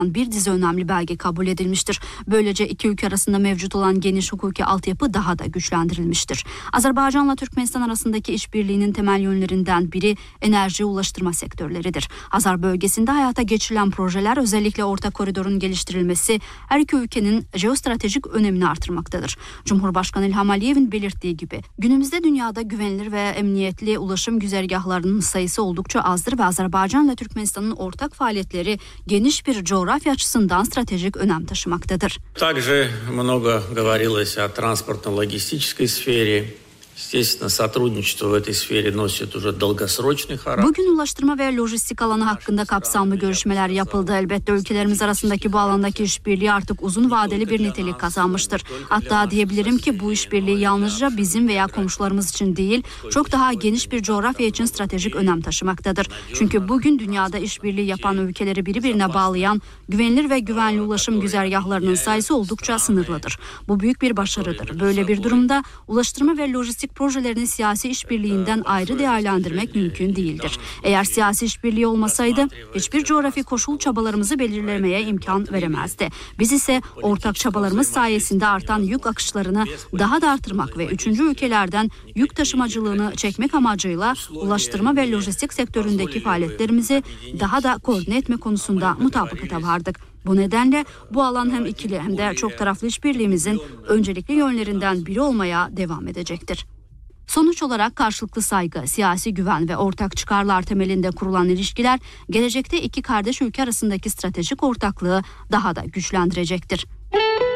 bir dizi önemli belge kabul edilmiştir. Böylece iki ülke arasında mevcut olan geniş hukuki altyapı daha da güçlendirilmiştir. Azerbaycan'la Türkmenistan arasındaki işbirliğinin temel yönlerinden biri enerji ulaştırma sektörleridir. Hazar bölgesinde hayata geçirilen projeler özellikle orta koridorun geliştirilmesi her iki ülkenin jeostratejik önemini artırmaktadır. Cumhurbaşkanı İlham Aliyev'in belirttiği gibi günümüzde dünyada güvenilir ve emniyetli ulaşım güzergahlarının sayısı oldukça azdır ve Azerbaycan ile Türkmenistan'ın ortak faaliyetleri geniş bir coğrafya açısından stratejik önem taşımaktadır. Также много говорилось о транспортно-логистической сфере. Естественно, сотрудничество в этой сфере носит уже долгосрочный характер. Bugün ulaştırma ve lojistik alanı hakkında kapsamlı görüşmeler yapıldı. Elbette ülkelerimiz arasındaki bu alandaki işbirliği artık uzun vadeli bir nitelik kazanmıştır. Hatta diyebilirim ki bu işbirliği yalnızca bizim veya komşularımız için değil, çok daha geniş bir coğrafya için stratejik önem taşımaktadır. Çünkü bugün dünyada işbirliği yapan ülkeleri birbirine bağlayan güvenilir ve güvenli ulaşım güzergahlarının sayısı oldukça sınırlıdır. Bu büyük bir başarıdır. Böyle bir durumda ulaştırma ve lojistik projelerini siyasi işbirliğinden ayrı değerlendirmek mümkün değildir. Eğer siyasi işbirliği olmasaydı hiçbir coğrafi koşul çabalarımızı belirlemeye imkan veremezdi. Biz ise ortak çabalarımız sayesinde artan yük akışlarını daha da artırmak ve üçüncü ülkelerden yük taşımacılığını çekmek amacıyla ulaştırma ve lojistik sektöründeki faaliyetlerimizi daha da koordine etme konusunda mutabakata vardık. Bu nedenle bu alan hem ikili hem de çok taraflı işbirliğimizin öncelikli yönlerinden biri olmaya devam edecektir. Sonuç olarak karşılıklı saygı, siyasi güven ve ortak çıkarlar temelinde kurulan ilişkiler gelecekte iki kardeş ülke arasındaki stratejik ortaklığı daha da güçlendirecektir.